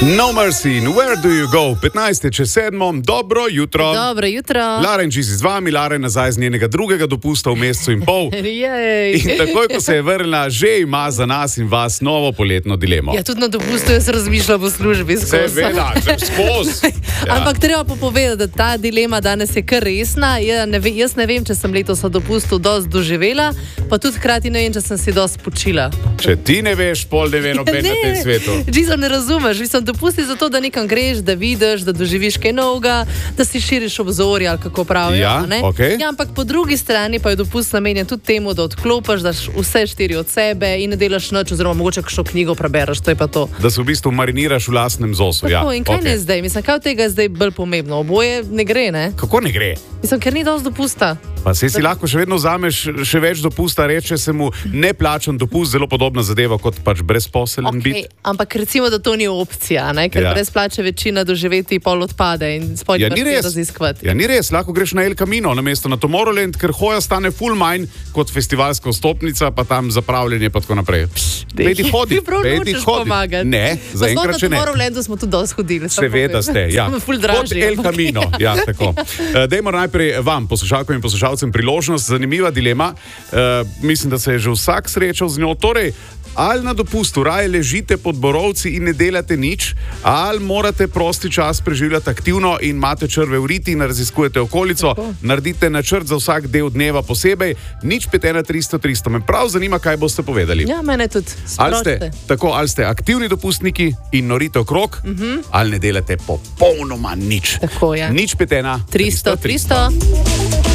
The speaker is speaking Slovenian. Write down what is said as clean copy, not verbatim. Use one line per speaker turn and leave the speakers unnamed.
No Mercy in Where Do You Go? 15:07. Dobro jutro.
Dobro jutro.
Laren Čizi z vami, Laren nazaj z njenega drugega dopusta v mesecu in pol. In takoj, ko se je vrnila, že ima za nas in vas novo poletno dilemo.
Ja, tudi na dopustu jaz razmišljam v službi.
Seveda, skozi. Ja.
Ampak treba pa povedati, da ta dilema danes je kar resna. Jaz ne vem, če sem letos na dopustu dosti doživela, pa tudi hkrati ne vem, če sem si dosti počila.
Če ti ne veš, pol ne ve noben na tem svetu.
Čisto ne razumeš. Mislim, dopusti zato, da nekam greš, da vidiš, da doživiš kaj novega, da si širiš obzorje, ali kako pravijo.
Ja, okay.
Ja, ampak po drugi strani pa je dopust namenjen tudi temu, da odklopiš, daš vse štiri od sebe in ne delaš nič, oziroma mogoče kakšno knjigo prebereš, to je pa to.
Da se v bistvu mariniraš v lastnem zosu.
Tako,
ja.
In kaj ne zdaj? Mislim, kaj od tega je zdaj bolj pomembno? Oboje ne gre, ne?
Kako ne gre?
Mislim, ker ni dosti dopusta.
Pa se si lahko še vedno vzameš še več dopusta, reče se mu neplačan dopust, zelo podobna zadeva kot pač brezposeln biti.
Ampak recimo, da to ni opcija, ne? Ker brez plače večina doživeti pol odpade in spojiti raziskovati.
Ja, ni res, lahko greš na El Camino namesto na Tomorrowland, ker hoja stane full manj kot festivalska vstopnica, pa tam zapravljanje pa tako naprej. Pejdi hodi.
Ti prav nočeš pomagati.
Ne, zaenkrat še ne.
Na Tomorrowlandu smo tudi dosti hodili.
Seveda ste, ja. Kot El Camino, ja, tako. Dajmo najprej vam, poslušalkom in poslušalcem, priložnost, zanimiva dilema. Mislim, da se je že vsak srečal z njo. Torej, ali na dopustu raje ležite pod borovci in ne delate nič, ali morate prosti čas preživljati aktivno in imate črve v riti in raziskujete okolico, naredite načrt za vsak del dneva posebej, 051 300 300. Me prav zanima, kaj boste povedali.
Ja, mene tudi.
Ali ste aktivni dopustniki in norite okrog, ali ne delate popolnoma nič.
Tako, ja.
051 300 300.